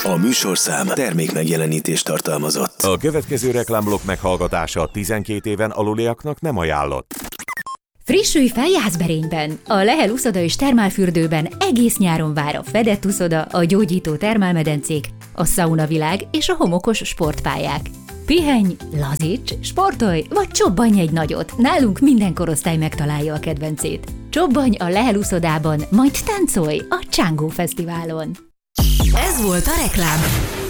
A műsorszám termékmegjelenítést tartalmazott. A következő reklámblokk meghallgatása 12 éven aluliaknak nem ajánlott. Frissülj fel Jászberényben! A Lehel uszoda és termálfürdőben egész nyáron vár a fedett uszoda, a gyógyító termálmedencék, a szaunavilág és a homokos sportpályák. Pihenj, lazíts, sportolj, vagy csobbanj egy nagyot! Nálunk minden korosztály megtalálja a kedvencét. Csobbanj a Lehel uszodában, majd táncolj a Csángó Fesztiválon! Ez volt a reklám.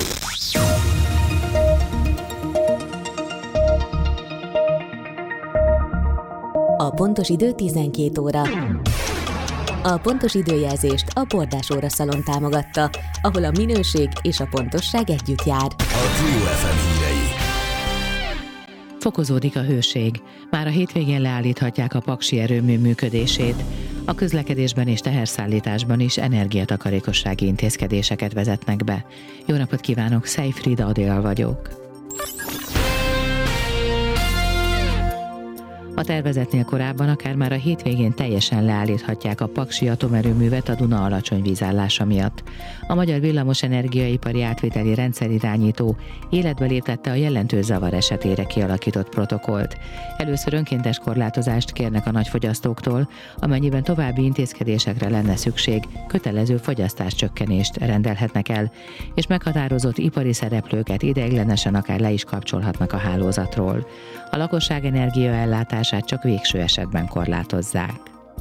A pontos idő 12 óra. A pontos időjelzést a Bordás Óra Szalon támogatta, ahol a minőség és a pontosság együtt jár. A Trio FM hírei. Fokozódik a hőség. Már a hétvégén leállíthatják a paksi erőmű működését. A közlekedésben és teherszállításban is energiatakarékossági intézkedéseket vezetnek be. Jó napot kívánok, Szejfrida Adél vagyok. A tervezetnél korábban akár már a hétvégén teljesen leállíthatják a paksi atomerőművet a Duna alacsony vízállása miatt. A Magyar Villamos Energiaipari Átvételi Rendszerirányító életbe léptette a jelentős zavar esetére kialakított protokollt. Először önkéntes korlátozást kérnek a nagyfogyasztóktól, amennyiben további intézkedésekre lenne szükség, kötelező fogyasztáscsökkenést rendelhetnek el, és meghatározott ipari szereplőket ideiglenesen akár le is kapcsolhatnak a hálózatról. A lakosság energiaellátását csak végső esetben korlátozzák.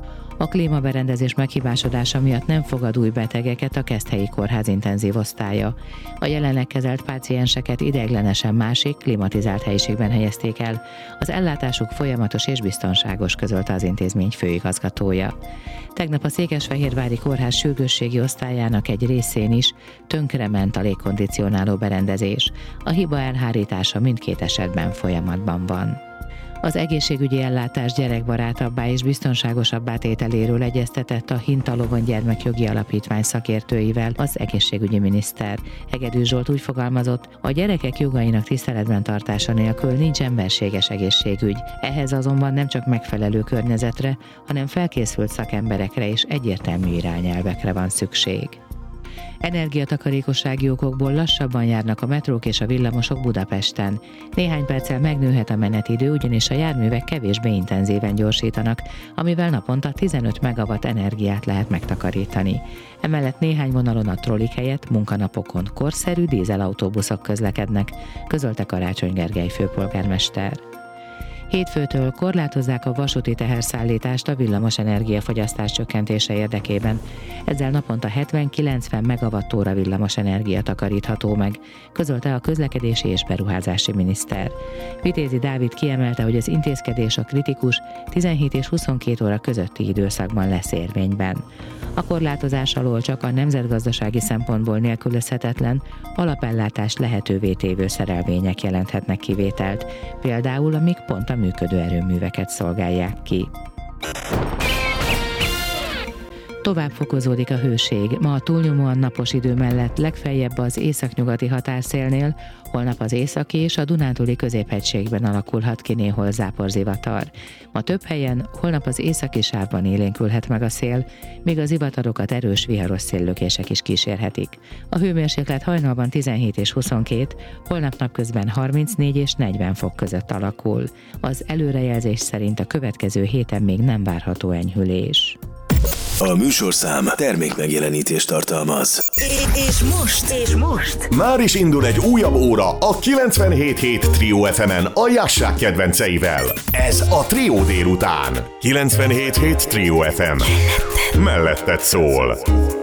A klímaberendezés meghibásodása miatt nem fogad új betegeket a Keszthelyi Kórház intenzív osztálya. A jelenleg kezelt pácienseket ideiglenesen másik, klimatizált helyiségben helyezték el. Az ellátásuk folyamatos és biztonságos, közölte az intézmény főigazgatója. Tegnap a Székesfehérvári Kórház sürgősségi osztályának egy részén is tönkrement a légkondicionáló berendezés. A hiba elhárítása mindkét esetben folyamatban van. Az egészségügyi ellátás gyerekbarátabbá és biztonságosabbá tételéről egyeztetett a Hintalovon Gyermekjogi Alapítvány szakértőivel az egészségügyi miniszter. Hegedűs Zsolt úgy fogalmazott, a gyerekek jogainak tiszteletben tartása nélkül nincs emberséges egészségügy. Ehhez azonban nem csak megfelelő környezetre, hanem felkészült szakemberekre és egyértelmű irányelvekre van szükség. Energiatakarékossági okokból lassabban járnak a metrók és a villamosok Budapesten. Néhány perccel megnőhet a menetidő, ugyanis a járművek kevésbé intenzíven gyorsítanak, amivel naponta 15 megawatt energiát lehet megtakarítani. Emellett néhány vonalon a trollik helyett munkanapokon korszerű dízelautóbuszok közlekednek, közölte Karácsony Gergely főpolgármester. Hétfőtől korlátozzák a vasúti teherszállítást a villamos energiafogyasztás csökkentése érdekében. Ezzel naponta 70-90 megawattóra villamos energia takarítható meg, közölte a közlekedési és beruházási miniszter. Vitézi Dávid kiemelte, hogy az intézkedés a kritikus 17 és 22 óra közötti időszakban lesz érvényben. A korlátozás alól csak a nemzetgazdasági szempontból nélkülözhetetlen, alapellátást lehetővé tévő szerelvények jelenthetnek kivételt, például amíg pont a működő erőműveket szolgálják ki. Tovább fokozódik a hőség. Ma a túlnyomóan napos idő mellett legfeljebb az északnyugati határszélnél, holnap az északi és a Dunántúli középhegységben alakulhat ki néhol záporzivatar. Ma több helyen, holnap az északi sávban élénkülhet meg a szél, míg az zivatarokat erős viharos széllökések is kísérhetik. A hőmérséklet hajnalban 17 és 22, holnap napközben 34 és 40 fok között alakul. Az előrejelzés szerint a következő héten még nem várható enyhülés. A műsorszám termékmegjelenítést tartalmaz. És most? Már is indul egy újabb óra a 97.7 Trio FM-en a Jassák kedvenceivel. Ez a Trio délután. 97.7 Trio FM. Melletted szól.